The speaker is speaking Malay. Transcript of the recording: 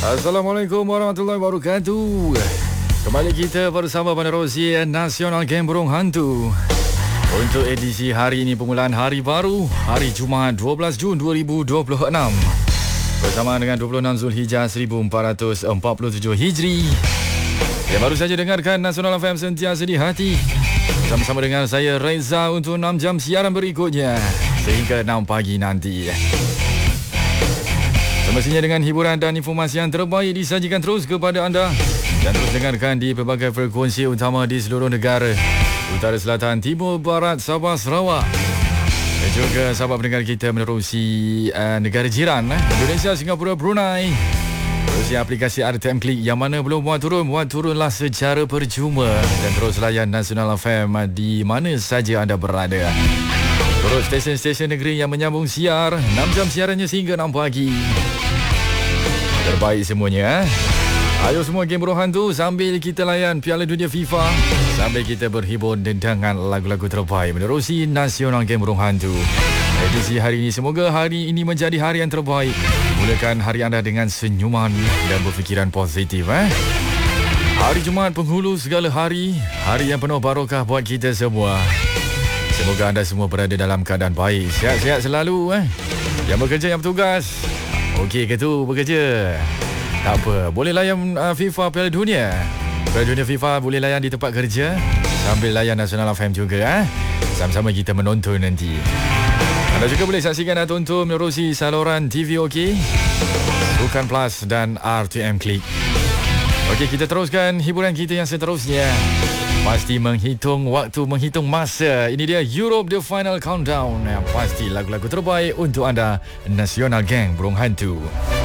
Assalamualaikum warahmatullahi wabarakatuh. Kembali kita bersama penerusi Nasional Geng Burung Hantu. Untuk edisi hari ini, permulaan hari baru, hari Jumaat 12 Jun 2026. Bersama dengan 26 Zulhijjah 1447 Hijri. Yang baru saja dengarkan Nasional FM sentiasa di hati. Sama-sama dengan saya Reza untuk 6 jam siaran berikutnya sehingga 6 pagi nanti. Semestinya dengan hiburan dan informasi yang terbaik disajikan terus kepada anda. Dan terus dengarkan di pelbagai frekuensi utama di seluruh negara. Utara, Selatan, Timur, Barat, Sabah, Sarawak. Dan juga sahabat pendengar kita menerusi negara jiran Indonesia, Singapura, Brunei. Terusi aplikasi RTM Klik yang mana belum muat turunlah secara percuma. Dan terus layan Nasional FM di mana saja anda berada. Terus stesen-stesen negeri yang menyambung siar 6 jam siarannya sehingga 6 pagi. Terbaik semuanya. Ayo semua geng burung hantu, sambil kita layan Piala Dunia FIFA, sambil kita berhibur dengan lagu-lagu terbaik menerusi Nasional Geng Burung Hantu. Edisi hari ini, semoga hari ini menjadi hari yang terbaik. Mulakan hari anda dengan senyuman dan berfikiran positif. Hari Jumaat penghulu segala hari, hari yang penuh barokah buat kita semua. Semoga anda semua berada dalam keadaan baik, sihat-sihat selalu. Yang bekerja, yang bertugas, okey ke tu bekerja? Tak apa, boleh layan FIFA Piala Dunia. Piala Dunia FIFA boleh layan di tempat kerja sambil layan Nasional FM juga. Sama-sama kita menonton nanti. Anda juga boleh saksikan dan tonton menerusi saluran TV OK, Sukan Plus dan RTM Klik. Okey, kita teruskan hiburan kita yang seterusnya. Pasti menghitung waktu, menghitung masa. Ini dia Europe The Final Countdown. Yang pasti lagu-lagu terbaik untuk anda, Nasional Geng Burung Hantu.